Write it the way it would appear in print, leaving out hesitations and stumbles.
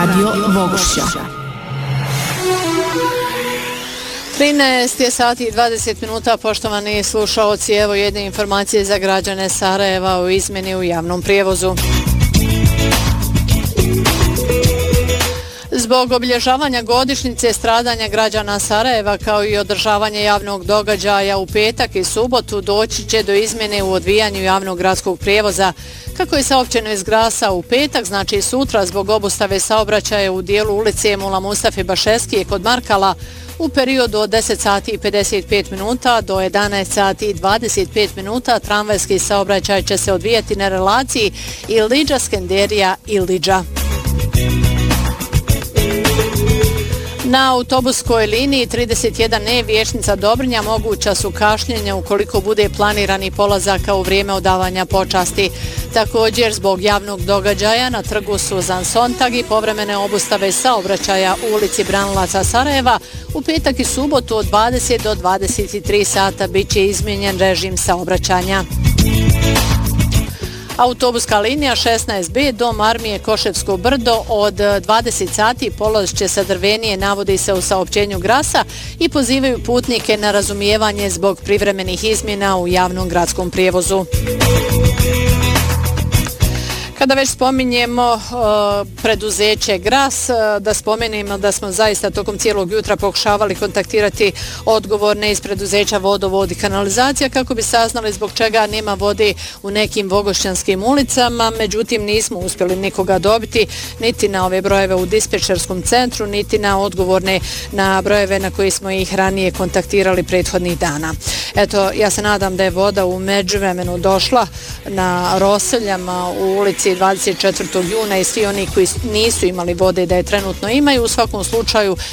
Radio Bogošća. 13 je sati i 20 minuta, poštovani slušaoci, evo jedne informacije za građane Sarajeva o izmjeni u javnom prijevozu. Zbog obilježavanja godišnjice stradanja građana Sarajeva kao i održavanje javnog događaja u petak i subotu doći će do izmjene u odvijanju javnog gradskog prijevoza. Kako je saopćeno iz Grasa, u petak, znači sutra, zbog obustave saobraćaja u dijelu ulice Mula Mustafe Bašeskije kod Markala u periodu od 10 sati i 55 minuta do 11 sati i 25 minuta tramvajski saobraćaj će se odvijati na relaciji Ilidža-Skenderija-Ilidža. Na autobuskoj liniji 31E Vijećnica Dobrinja moguća su kašnjenja ukoliko bude planirani polazaka u vrijeme odavanja počasti. Također, zbog javnog događaja na trgu Suzan Sontag i povremene obustave saobraćaja u ulici Branilaca Sarajeva, u petak i subotu od 20 do 23 sata bit će izmijenjen režim saobraćanja. Autobuska linija 16B Dom Armije Koševsko Brdo od 20 sati polaz će sa Drvenije, navodi se u saopćenju Grasa, i pozivaju putnike na razumijevanje zbog privremenih izmjena u javnom gradskom prijevozu. Kada već spominjemo preduzeće Gras, da spomenemo da smo zaista tokom cijelog jutra pokušavali kontaktirati odgovorne iz preduzeća Vodovod i kanalizacija kako bi saznali zbog čega nema vode u nekim vogošćanskim ulicama, međutim nismo uspjeli nikoga dobiti, niti na ove brojeve u dispečerskom centru, niti na odgovorne na brojeve na koji smo ih ranije kontaktirali prethodnih dana. Eto, ja se nadam da je voda u međuvremenu došla na Roseljama u ulici 24. juna i svi oni koji nisu imali vode da je trenutno imaju. U svakom slučaju